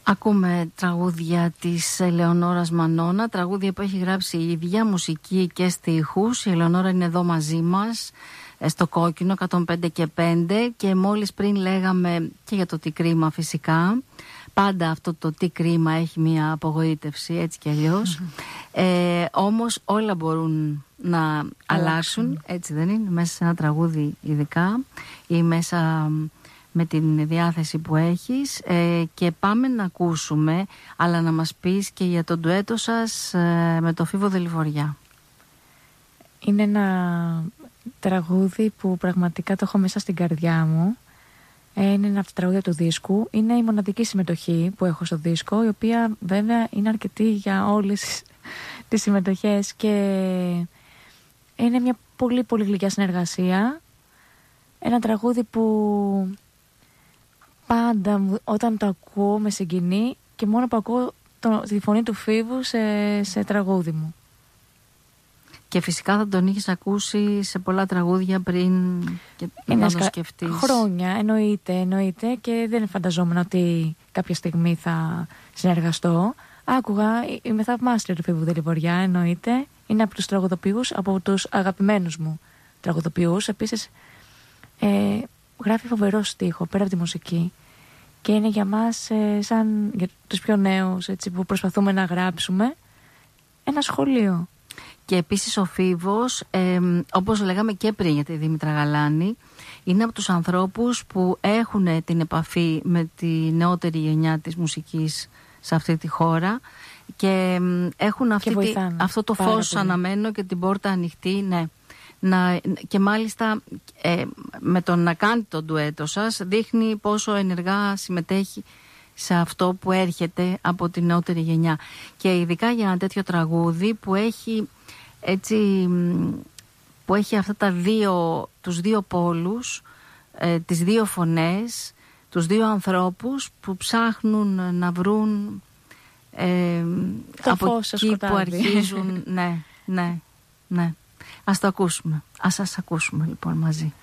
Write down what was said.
Ακούμε τραγούδια της Ελεονόρας Μανώνα, τραγούδια που έχει γράψει η ίδια, μουσική και στίχους. Η Ελεονόρα είναι εδώ μαζί μας, στο Κόκκινο 105 και 5, και μόλις πριν λέγαμε και για το τι κρίμα φυσικά. Πάντα αυτό το τι κρίμα έχει μια απογοήτευση, έτσι κι αλλιώς. Όμως όλα μπορούν να αλλάξουν, έτσι δεν είναι, μέσα σε ένα τραγούδι ειδικά ή μέσα με την διάθεση που έχεις, και πάμε να ακούσουμε, αλλά να μας πεις και για το ντουέτο σας με το Φίβο Δελιβοριά. Είναι ένα τραγούδι που πραγματικά το έχω μέσα στην καρδιά μου. Είναι ένα από τα τραγούδια του δίσκου. Είναι η μοναδική συμμετοχή που έχω στο δίσκο, η οποία βέβαια είναι αρκετή για όλες τις συμμετοχές, και είναι μια πολύ πολύ γλυκιά συνεργασία. Ένα τραγούδι που πάντα όταν το ακούω με συγκινεί, και μόνο που ακούω τη φωνή του Φίβου σε τραγούδι μου. Και φυσικά θα τον είχες ακούσει σε πολλά τραγούδια πριν και να το σκεφτείς. Χρόνια, εννοείται, και δεν φανταζόμουν ότι κάποια στιγμή θα συνεργαστώ. Άκουγα, είμαι θαυμάστρια του Φίβου Δελιβοριά, εννοείται. Είναι από τους τραγουδοποιούς, από τους αγαπημένους μου τραγουδοποιούς. Επίσης, γράφει φοβερό στίχο πέρα από τη μουσική, και είναι για μας, σαν για τους πιο νέους, έτσι, που προσπαθούμε να γράψουμε, ένα σχολείο. Και επίσης ο Φίβος, όπως λέγαμε και πριν για τη Δήμητρα Γαλάνη, είναι από τους ανθρώπους που έχουν την επαφή με τη νεότερη γενιά της μουσικής σε αυτή τη χώρα, και έχουν αυτό το φως αναμένο και την πόρτα ανοιχτή, ναι. Και μάλιστα με το να κάνει το ντουέτο σας δείχνει πόσο ενεργά συμμετέχει σε αυτό που έρχεται από την νεότερη γενιά, και ειδικά για ένα τέτοιο τραγούδι που έχει έτσι, που έχει αυτά τους δύο πόλους, τις δύο φωνές, τους δύο ανθρώπους που ψάχνουν να βρουν από εκεί που αρχίζουν. Ναι. Ας το ακούσουμε. Ας σας ακούσουμε λοιπόν μαζί.